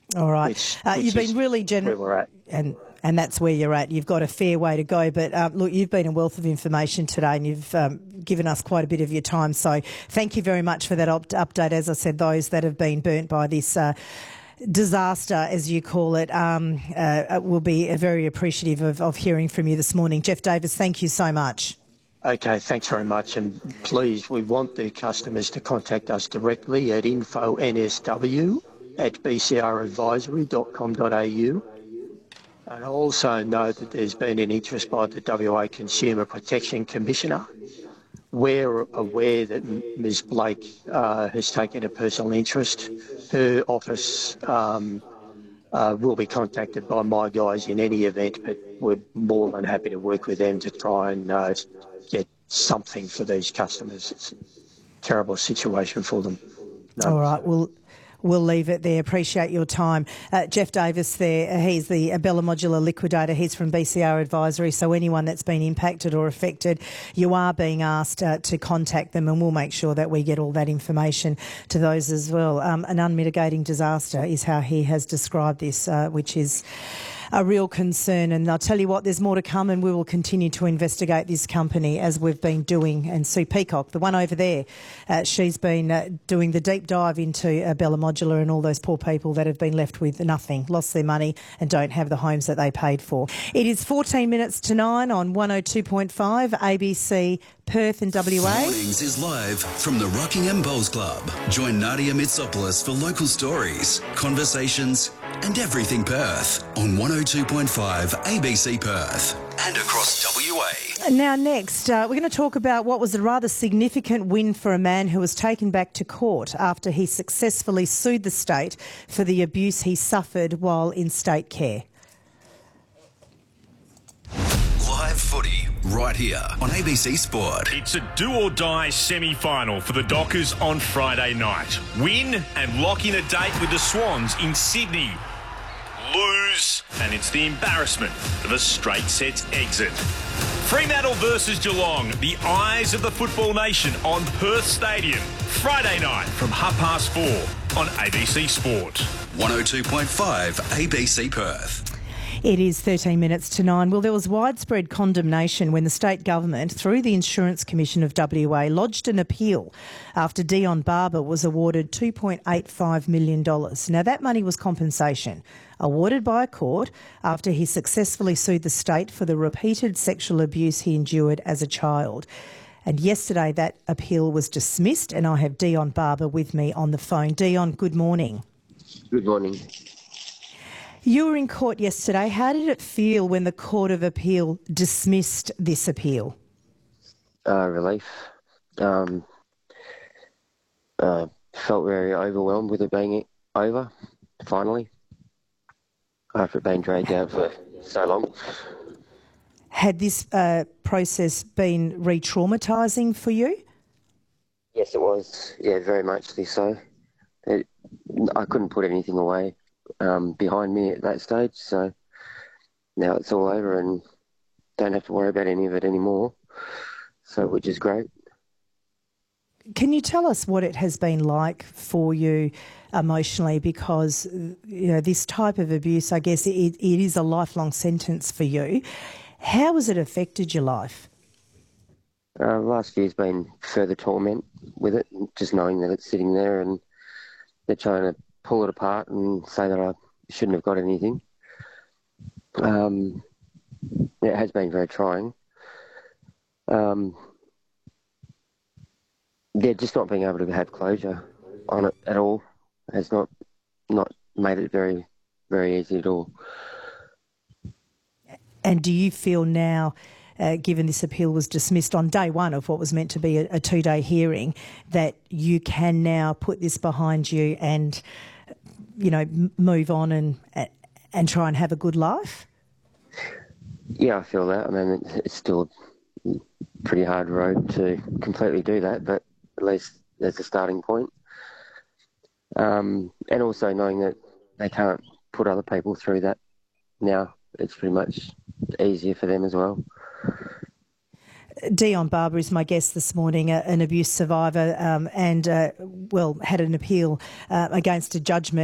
All right. Which You've been really where we're at. And that's where you're at. You've got a fair way to go. But look, you've been a wealth of information today and you've given us quite a bit of your time. So thank you very much for that update. As I said, those that have been burnt by this disaster, as you call it, will be very appreciative of hearing from you this morning. Jeff Davis, thank you so much. Okay, thanks very much. And please, we want the customers to contact us directly at info.nsw@bcradvisory.com.au. And I also know that there's been an interest by the WA Consumer Protection Commissioner. We're aware that Ms Blake has taken a personal interest. Her office will be contacted by my guys in any event, but we're more than happy to work with them to try and get something for these customers. It's a terrible situation for them. No. All right, we'll leave it there. Appreciate your time. Jeff Davis there, he's the Bella Modular liquidator. He's from BCR Advisory. So anyone that's been impacted or affected, you are being asked to contact them, and we'll make sure that we get all that information to those as well. An unmitigating disaster is how he has described this, which is a real concern. And I'll tell you what, there's more to come, and we will continue to investigate this company as we've been doing. And Sue Peacock, the one over there, she's been doing the deep dive into Bella Modular and all those poor people that have been left with nothing, lost their money and don't have the homes that they paid for. It is 14 minutes to 9 on 102.5 ABC Perth and WA. Mornings is live from the Rockingham Bowls Club. Join Nadia Mitsopoulos for local stories, conversations and everything Perth on 102.5 ABC Perth and across WA. Now next, we're going to talk about what was a rather significant win for a man who was taken back to court after he successfully sued the state for the abuse he suffered while in state care. Live footy right here on ABC Sport. It's a do-or-die semi-final for the Dockers on Friday night. Win and lock in a date with the Swans in Sydney. Lose and it's the embarrassment of a straight sets exit. Fremantle versus Geelong, the eyes of the football nation on Perth Stadium. Friday night from 4:30 on ABC Sport. 102.5 ABC Perth. It is 13 minutes to 9. Well, there was widespread condemnation when the state government, through the Insurance Commission of WA, lodged an appeal after Dion Barber was awarded $2.85 million. Now, that money was compensation awarded by a court after he successfully sued the state for the repeated sexual abuse he endured as a child. And yesterday that appeal was dismissed, and I have Dion Barber with me on the phone. Dion, good morning. Good morning. You were in court yesterday. How did it feel when the Court of Appeal dismissed this appeal? Relief. Felt very overwhelmed with it being over, finally, after it being dragged out for so long. Had this process been re-traumatising for you? Yes, it was. Yeah, very much so. I couldn't put anything away behind me at that stage, so now it's all over and don't have to worry about any of it anymore, so which is great. Can you tell us what it has been like for you emotionally, because this type of abuse, I guess it is a lifelong sentence for you. How has it affected your life? Last year's been further torment with it, just knowing that it's sitting there and they're trying to pull it apart and say that I shouldn't have got anything. It has been very trying. Just not being able to have closure on it at all has not made it very, very easy at all. And do you feel now, given this appeal was dismissed on day one of what was meant to be a 2-day hearing, that you can now put this behind you and move on and try and have a good life? Yeah, I feel that. I mean, it's still a pretty hard road to completely do that, but at least there's a starting point. And also knowing that they can't put other people through that now, it's pretty much easier for them as well. Dion Barber is my guest this morning, an abuse survivor, and had an appeal against a judgment